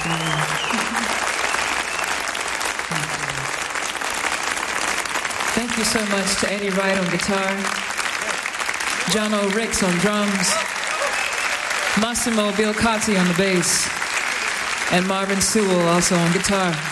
Thank you so much to Eddie Wright on guitar, John O. Ricks on drums, Massimo Bilcotti on the bass, and Marvin Sewell also on guitar.